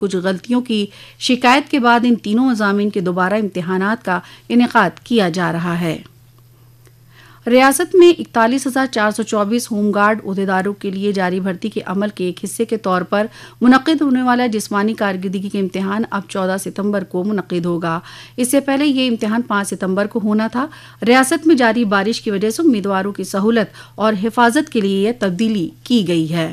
कुछ गलतियों की शिकायत के बाद इन तीनों मज़ामीन के दोबारा इम्तिहानात का इनेकाद किया जा रहा है। रियासत में 41,424 होमगार्ड ओहदेदारों के लिए जारी भर्ती के अमल के एक हिस्से के तौर पर मुनक्किद होने वाला जिस्मानी कारकर्दगी का इम्तिहान अब 14 सितंबर को मुनक्किद होगा। इससे पहले ये इम्तिहान 5 सितंबर को होना था। रियासत में जारी बारिश की वजह से उम्मीदवारों की सहूलत और हिफाजत के लिए यह तब्दीली की गई है।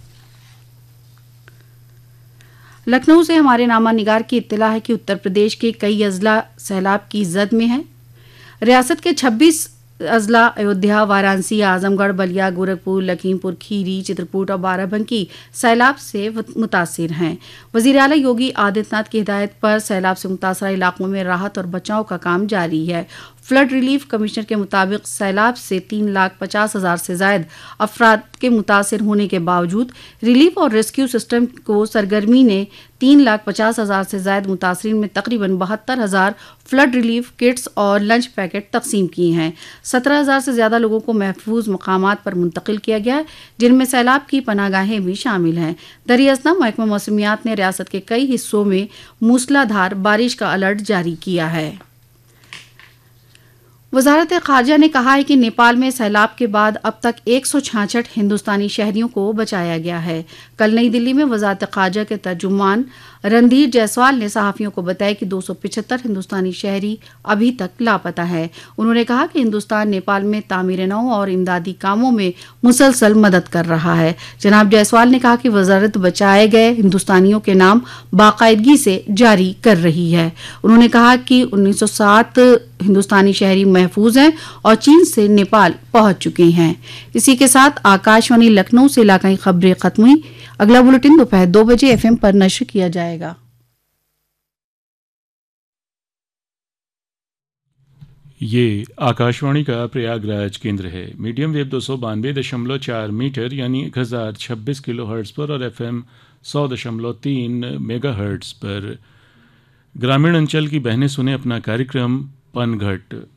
लखनऊ से हमारे नामा निगार की इत्तला है कि उत्तर प्रदेश के कई अजला सैलाब की जद में हैं। रियासत के 26 अजला अयोध्या, वाराणसी, आजमगढ़, बलिया, गोरखपुर, लखीमपुर खीरी, चित्रकूट और बाराबंकी सैलाब से मुतासिर हैं। वज़ीर आला योगी आदित्यनाथ की हिदायत पर सैलाब से मुतासरा इलाकों में राहत और बचाव का काम जारी है। फ्लड रिलीफ कमिश्नर के मुताबिक सैलाब से 3,50,000 से ज़ायद अफराद के मुतासिर होने के बावजूद रिलीफ और रेस्क्यू सिस्टम को सरगर्मी ने 3,50,000 से ज़ायद मुतासरीन में तकरीबन 72,000 फ्लड रिलीफ किट्स और लंच पैकेट तकसीम किए हैं। 17,000 से ज़्यादा लोगों को महफूज मकामात पर मुंतकिल किया गया है, जिनमें सैलाब की पनागाहें भी शामिल हैं। दरियासना महकमा मौसमियात ने रियासत के कई हिस्सों में मूसलाधार बारिश का अलर्ट जारी किया है। वजारत खारजा ने कहा है कि नेपाल में सैलाब के बाद अब तक 166 हिंदुस्तानी शहरियों को बचाया गया है। कल नई दिल्ली में वजारत खारजा के तर्जुमान रणधीर जायसवाल ने सहाफ़ियों को बताया कि 275 हिंदुस्तानी शहरी अभी तक लापता है। उन्होंने कहा कि हिंदुस्तान नेपाल में तामीर नौ और इमदादी कामों में मुसलसल मदद कर रहा है। जनाब जायसवाल ने कहा कि वजारत बचाए गए हिंदुस्तानियों के नाम बाकायदगी से जारी कर रही है। उन्होंने कहा कि 1907 हिंदुस्तानी शहरी महफूज हैं और चीन से नेपाल पहुंच चुके हैं। इसी के साथ आकाशवाणी लखनऊ से इलाकाई खबरें खत्म हुई। अगला बुलेटिन दोपहर 2 बजे FM पर नश्र किया जाएगा। ये आकाशवाणी का प्रयागराज केंद्र है। मीडियम वेव 292.4 मीटर यानी 1026 किलो हर्ट्ज पर और FM 100.3 मेगा हर्ट्ज पर ग्रामीण अंचल की बहनें सुने अपना कार्यक्रम पनघट।